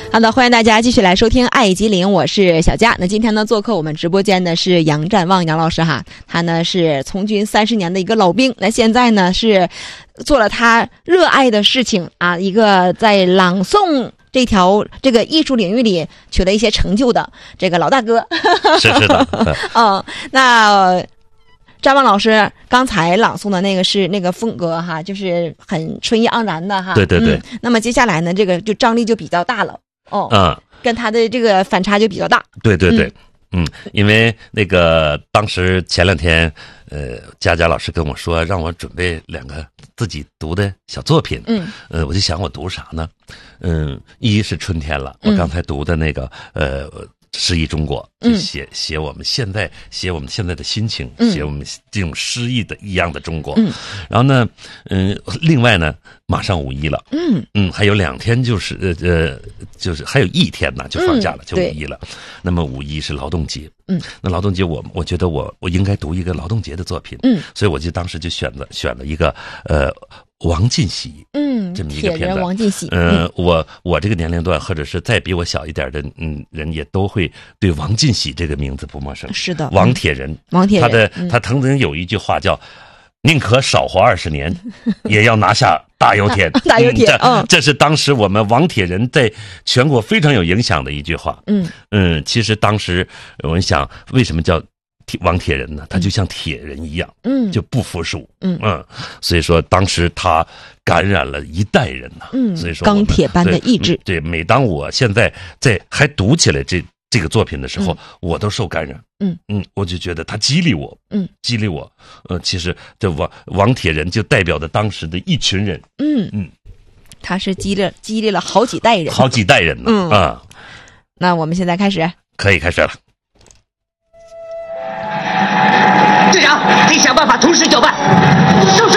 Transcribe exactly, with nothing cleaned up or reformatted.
好的，欢迎大家继续来收听爱吉林，我是小佳。那今天呢，做客我们直播间的是杨占旺杨老师哈，他呢是从军三十年的一个老兵，那现在呢是做了他热爱的事情啊，一个在朗诵这条这个艺术领域里取得一些成就的这个老大哥。 是是的， 嗯，那占旺老师刚才朗诵的那个是那个风格哈，就是很春意盎然的哈。 对对对。 嗯、那么接下来呢，这个就张力就比较大了。哦， 嗯， 跟他的这个反差就比较大。 对对对，嗯，嗯因为那个当时前两天，呃，佳佳老师跟我说让我准备两个自己读的小作品， 嗯， 呃，我就想我读啥呢？嗯，一是春天了，我刚才读的那个，呃。诗意中国，就写写我们现在写我们现在的心情， 嗯、 写我们这种诗意的一样的中国。 嗯， 然后呢，嗯、呃，另外呢，马上五一了， 嗯嗯，还有两天就是呃呃，就是还有一天呢就放假了， 嗯、 就五一了。那么五一是劳动节， 嗯， 那劳动节我我觉得我我应该读一个劳动节的作品， 嗯， 所以我就当时就选了选了一个呃。王进喜， 嗯， 这么一个片段。 王进喜， 嗯、呃，我我这个年龄段，或者是再比我小一点的，嗯，人也都会对王进喜这个名字不陌生。 是的， 王铁人， 王铁人， 他的、 嗯、 他曾经有一句话叫“宁可少活二十年，也要拿下大油田”。 大油田， 嗯，这, 这是当时我们王铁人在全国非常有影响的一句话。 嗯嗯，其实当时我们想，为什么叫王铁人呢？他就像铁人一样， 嗯， 就不服输， 嗯嗯，所以说当时他感染了一代人呐、啊， 嗯， 所以说钢铁般的意志。 对，每当我现在在还读起来这这个作品的时候，嗯、我都受感染， 嗯嗯，我就觉得他激励我， 嗯， 激励我，呃，其实这王王铁人就代表着当时的一群人， 嗯嗯， 他是激励激励了好几代人， 好几代人呢， 嗯啊， 那我们现在开始， 可以开始了。 队长，得想办法同时搅拌。上